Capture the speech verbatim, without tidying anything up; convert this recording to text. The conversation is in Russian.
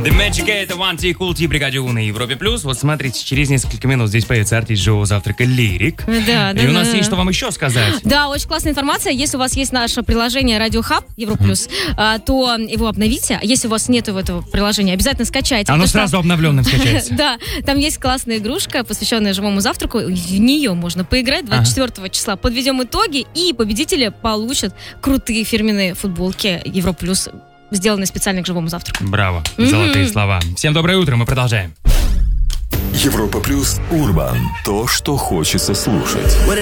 The Magic eight, One T, Cool T, Бригаде У на Европе Плюс. Вот смотрите, через несколько минут здесь появится артист живого завтрака Лирик. Да, да. И у нас да, есть да. что вам еще сказать. Да, очень классная информация. Если у вас есть наше приложение Radio Hub Европа Плюс, mm. то его обновите. А если у вас нету этого приложения, обязательно скачайте. Оно сразу что... обновленным скачается. Да, там есть классная игрушка, посвященная живому завтраку. В нее можно поиграть двадцать четвёртого числа. Подведем итоги, и победители получат крутые фирменные футболки Европа Плюс, сделанные специально к живому завтраку. Браво, золотые mm-hmm. слова. Всем доброе утро, мы продолжаем. Европа Плюс Урбан. То, что хочется слушать.